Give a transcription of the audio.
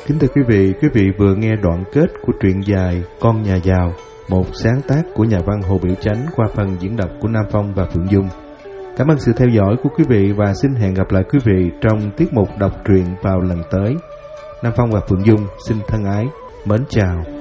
Kính thưa quý vị vừa nghe đoạn kết của truyện dài Con Nhà Giàu, một sáng tác của nhà văn Hồ Biểu Chánh qua phần diễn đọc của Nam Phong và Phượng Dung. Cảm ơn sự theo dõi của quý vị và xin hẹn gặp lại quý vị trong tiết mục đọc truyện vào lần tới. Nam Phong và Phượng Dung xin thân ái, mến chào.